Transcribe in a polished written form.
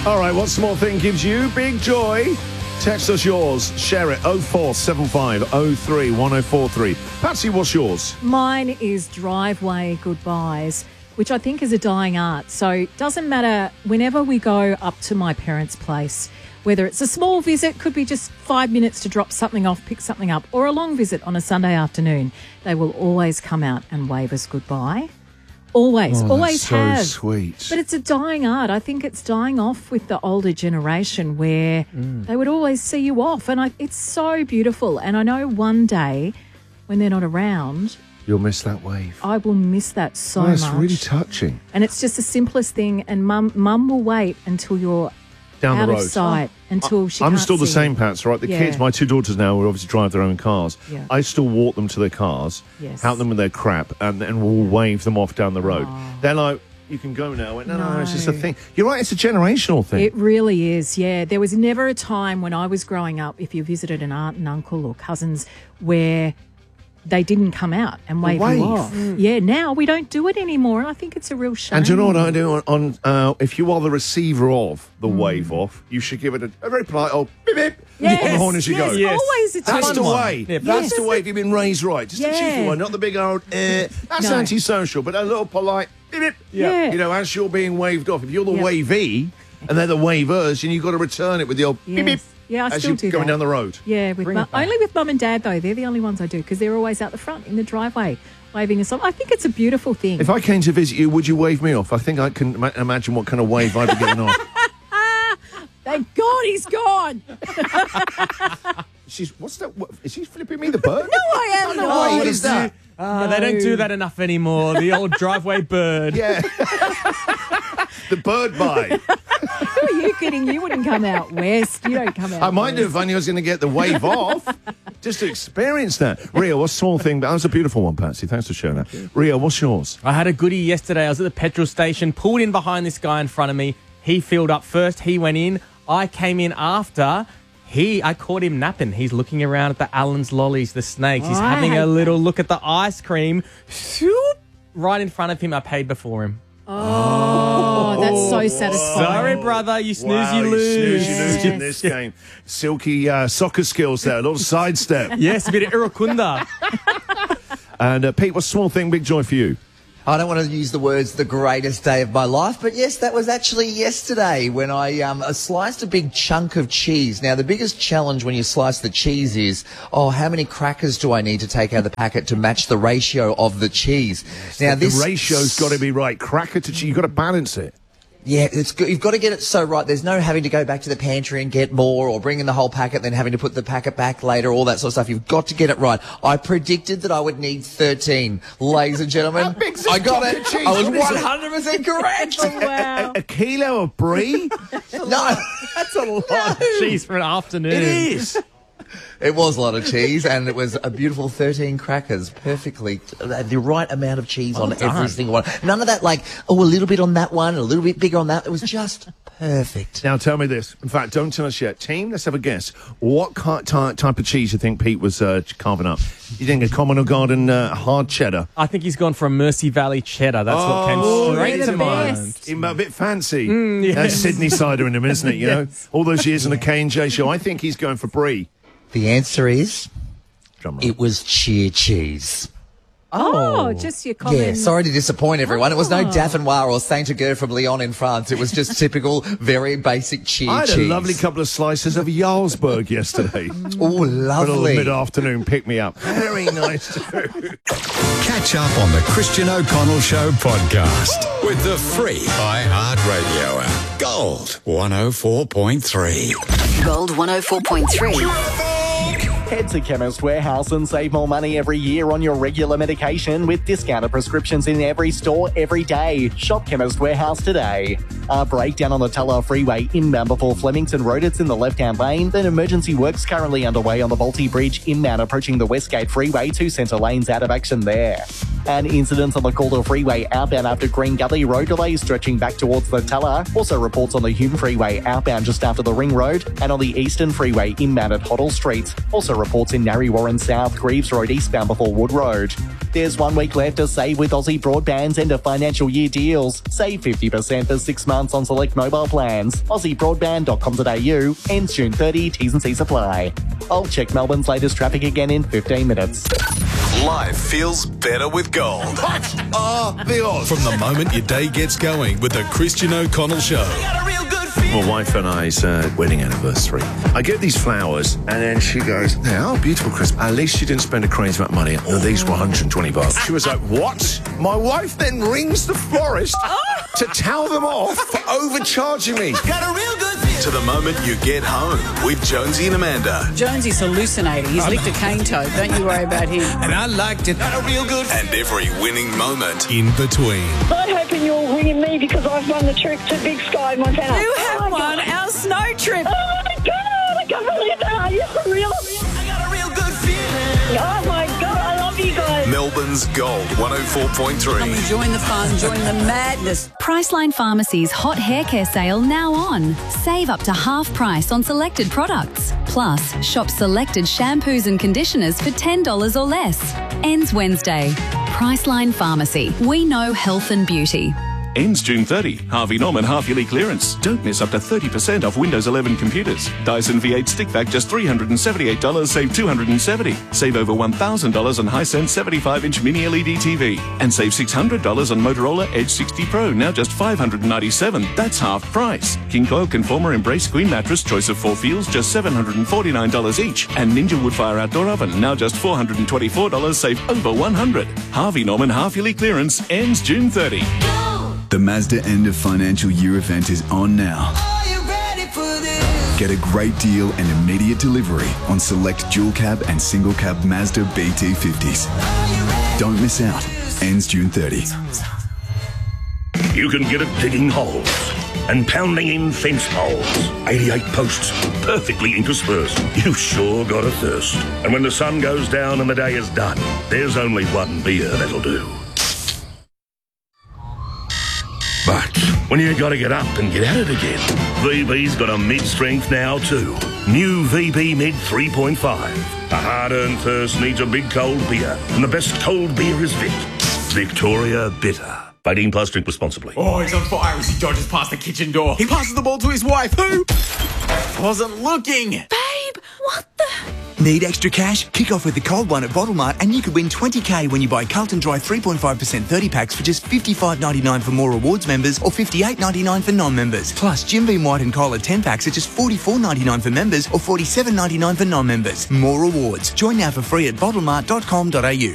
All right, what small thing gives you big joy? Text us yours. Share it. 0475 03 1043. Patsy, what's yours? Mine is driveway goodbyes, which I think is a dying art. So it doesn't matter whenever we go up to my parents' place, whether it's a small visit, could be just 5 minutes to drop something off, pick something up, or a long visit on a Sunday afternoon, they will always come out and wave us goodbye. Always that's have. so sweet. But it's a dying art. I think it's dying off with the older generation where they would always see you off. And it's so beautiful. And I know one day when they're not around, You'll miss that wave. I will miss that so much. That's really touching. And it's just the simplest thing. And mum will wait until you're Down out the road. of sight, until she can't I'm still the see same, you. Pats, right? The Yeah. kids, my two daughters now, will obviously drive their own cars. Yeah. I still walk them to their cars, Yes. help them with their crap, and we'll wave them off down the road. They're like, you can go now. I went, no, it's just a thing. You're right, it's a generational thing. It really is, yeah. There was never a time when I was growing up, if you visited an aunt and uncle or cousins, where they didn't come out and wave wave. you off. Yeah, now we don't do it anymore, and I think it's a real shame. And do you know what I do on if you are the receiver of the wave off, you should give it a very polite old beep beep on the horn as you go. Yes, always it's That's fun the one. way. Yeah, That's the way if you've been raised right. Just a cheeky one, not the big old that's No. antisocial, but a little polite beep beep. Yeah. You know, as you're being waved off. If you're the wavee and they're the wavers, and you've got to return it with the old beep beep Yes. Yeah, I as still you're do going that. down the road. Yeah, Bring it back. only with mum and dad, though. They're the only ones I do because they're always out the front in the driveway waving us off. I think it's a beautiful thing. If I came to visit you, would you wave me off? I think I can imagine what kind of wave I'd be getting off. Thank God he's gone. What's that? Is she flipping me the bird? No, I am not. Oh, what is that? They don't do that enough anymore. The old driveway bird. Yeah. The bird bite. Who are you kidding? You wouldn't come out west. You don't come out I might do west. if only I was going to get the wave off. Just to experience that. Rio, what's small thing? That was a beautiful one, Patsy. Thanks for sharing that. Rio, what's yours? I had a goodie yesterday. I was at the petrol station, pulled in behind this guy in front of me. He filled up first. He went in. I came in after. I caught him napping. He's looking around at the Allen's lollies, the snakes. He's having a little look at the ice cream. Shoot! Right in front of him. I paid before him. Oh, that's so satisfying. Sorry, brother. You snooze, you You lose. snooze, you lose in this game. Silky soccer skills there. A little sidestep. Yes, a bit of Irukunda. And Pete, what's small thing, big joy for you? I don't want to use the words the greatest day of my life, but yes, that was actually yesterday when I sliced a big chunk of cheese. Now, the biggest challenge when you slice the cheese is, how many crackers do I need to take out of the packet to match the ratio of the cheese? Now, The ratio's got to be right. Cracker to cheese, you've got to balance it. Yeah, it's good. You've got to get it so right. There's no having to go back to the pantry and get more or bring in the whole packet, then having to put the packet back later, all that sort of stuff. You've got to get it right. I predicted that I would need 13. Ladies and gentlemen, How big's this I got block it. of cheese? I was What is it? 100% correct. Wow. A kilo of brie? No, That's a lot of cheese for an afternoon. It is. it was a lot of cheese, and it was a beautiful 13 crackers, perfectly the right amount of cheese on every done. single one. None of that a little bit on that one, a little bit bigger on that. It was just perfect. Now, tell me this. In fact, don't tell us yet. Team, let's have a guess. What type of cheese you think Pete was carving up? You think a Common or Garden hard cheddar? I think he's gone for a Mercy Valley cheddar. That's what came straight they're to the mind. best. A bit fancy. yes. That's Sydney cider in him, isn't it? You know, all those years on the K&J show. I think he's going for brie. The answer is, Drum roll. it was cheer cheese. Oh, just your common... Yeah, sorry to disappoint everyone. It was no Dauphinoise or Saint-Agur from Lyon in France. It was just typical, very basic cheer I had cheese. a lovely couple of slices of Jarlsberg yesterday. Oh, A little lovely. mid-afternoon pick-me-up. Very nice to do. Catch up on the Christian O'Connell Show podcast with the free iHeartRadio app. Gold 104.3. Gold 104.3. Head to Chemist Warehouse and save more money every year on your regular medication with discounted prescriptions in every store every day. Shop Chemist Warehouse today. A breakdown on the Tulla Freeway inbound before Flemington Road. It's in the left-hand lane. Then emergency works currently underway on the Balti Bridge inbound approaching the Westgate Freeway. 2 centre lanes out of action there. An incident on the Calder Freeway outbound after Green Gully. Road delays stretching back towards the Tulla. Also reports on the Hume Freeway outbound just after the Ring Road and on the Eastern Freeway inbound at Hoddle Street. Also reports in Narry Warren South, Greaves Road eastbound before Wood Road. There's 1 week left to save with Aussie Broadband's end of financial year deals. Save 50% for 6 months months on select mobile plans. AussieBroadband.com.au. Ends June 30. T's and C's apply. I'll check Melbourne's latest traffic again in 15 minutes. Life feels better with gold. What? Oh, the odds. From the moment your day gets going with the Christian O'Connell Show. My wife and I's wedding anniversary. I get these flowers, and then she goes, "Oh, beautiful, Chris. At least she didn't spend a crazy amount of money. Oh, these were $120. She was like, "What?" My wife then rings the florist to tell them off for overcharging me. To the moment you get home with Jonesy and Amanda. Jonesy's hallucinating. He's licked a cane toad. Don't you worry about him. And I liked it. And every winning moment in between. I'm hoping you're ringing me because I've won the trip to Big Sky, Montana. You have won our snow trip. Oh my God, I can't believe that. Are you for real? I got a real good feeling. Oh my God, I love you guys. Melbourne's Gold 104.3. Come and join the fun, join the madness. Priceline Pharmacy's hot hair care sale now on. Save up to half price on selected products. Plus, shop selected shampoos and conditioners for $10 or less. Ends Wednesday. Priceline Pharmacy. We know health and beauty. Ends June 30. Harvey Norman half-yearly clearance. Don't miss up to 30% off Windows 11 computers. Dyson V8 stick vac just $378, save $270. Save over $1,000 on Hisense 75-inch mini LED TV. And save $600 on Motorola Edge 60 Pro, now just $597. That's half price. King Coil Conformer Embrace Queen Mattress, choice of 4 feels, just $749 each. And Ninja Woodfire Outdoor Oven, now just $424, save over $100. Harvey Norman half-yearly clearance ends June 30. The Mazda end of financial year event is on now. Are you ready for this? Get a great deal and immediate delivery on select dual cab and single cab Mazda BT50s. Don't miss out. Ends June 30. You can get it digging holes and pounding in fence poles. 88 posts perfectly interspersed. You've sure got a thirst. And when the sun goes down and the day is done, there's only one beer that'll do. But when you got to get up and get at it again, VB's got a mid-strength now too. New VB Mid 3.5. A hard-earned thirst needs a big cold beer, and the best cold beer is Vic. Victoria Bitter. 18 plus, drink responsibly. Oh, he's on fire as he dodges past the kitchen door. He passes the ball to his wife, who wasn't looking. Babe, what the... Need extra cash? Kick off with the cold one at Bottlemart and you could win $20,000 when you buy Carlton Dry 3.5% 30 packs for just $55.99 for More Rewards members or $58.99 for non-members. Plus, Jim Beam White and Cola 10 packs are just $44.99 for members or $47.99 for non-members. More Rewards. Join now for free at bottlemart.com.au.